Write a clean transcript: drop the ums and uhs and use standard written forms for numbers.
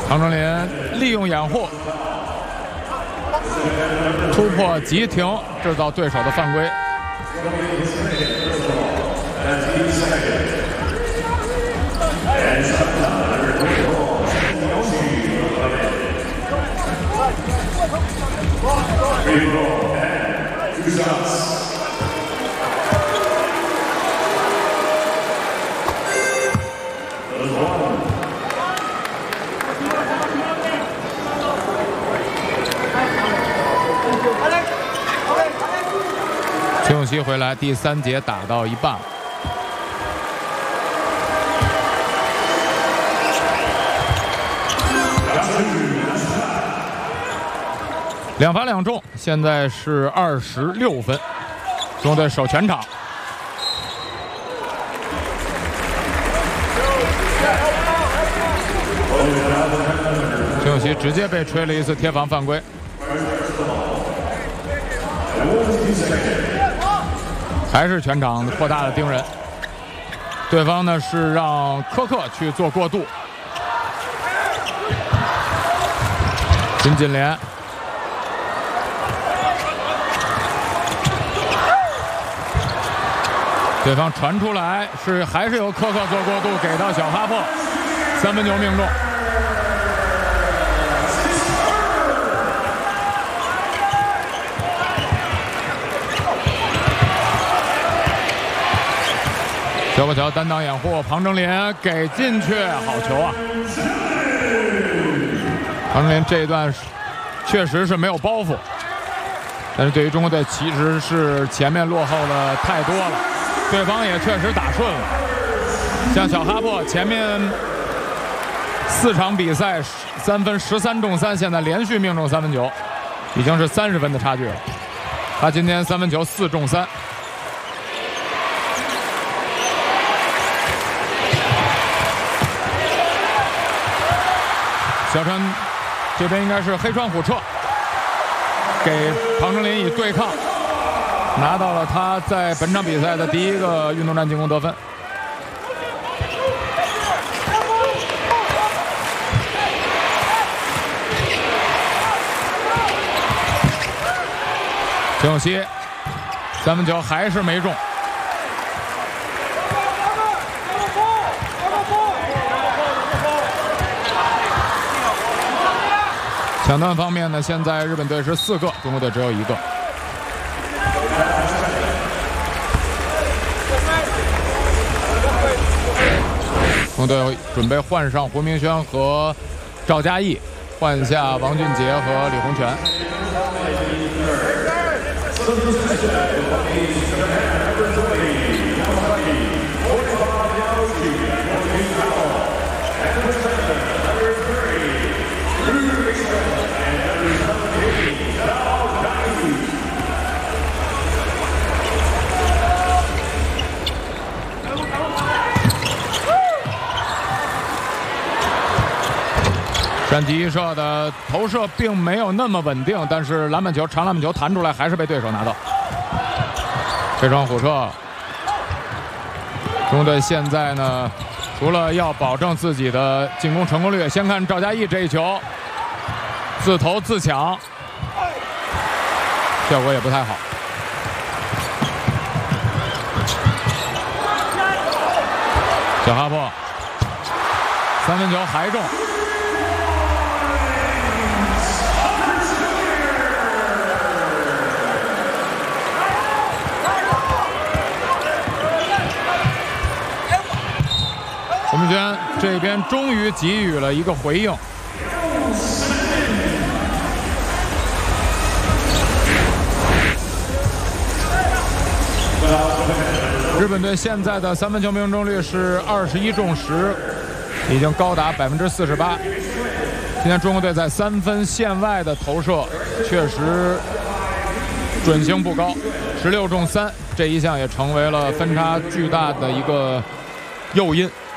唐哲林利用掩护，突破急停，制造对手的犯规。陈永熙回来，第3节打到一半。2罚2中，现在是26分，中国队守全场。陈永熙直接被吹了一次贴防犯规。还是全场扩大了盯人，对方呢是让科克去做过渡。金锦联，对方传出来是还是由科克做过渡，给到小哈珀，3分球命中。小波桥单挡掩护，庞正林给进去，好球啊！庞正林这一段确实是没有包袱，但是对于中国队其实是前面落后的太多了，对方也确实打顺了。像小哈珀前面4场比赛3分13中3，现在连续命中3分球，已经是30分的差距了。他今天3分球4中3。小川这边应该是黑川虎彻给庞正林以对抗，拿到了他在本场比赛的第1个运动战进攻得分。陈永熙3分球还是没中。抢断方面呢，现在日本队是4个，中国队只有1个。中国队准备换上胡明轩和赵嘉译，换下王俊杰和李洪权。山崎一射的投射并没有那么稳定，但是篮板球长篮板球弹出来，还是被对手拿到。黑川虎彻，中国队现在呢，除了要保证自己的进攻成功率，先看赵嘉译这一球，自投自抢，效果也不太好。小哈珀3分球还中。胡明轩这边终于给予了一个回应。日本队现在的3分球命中率是21中10，已经高达48%。今天中国队在3分线外的投射确实准星不高，16中3，这一项也成为了分差巨大的一个诱因。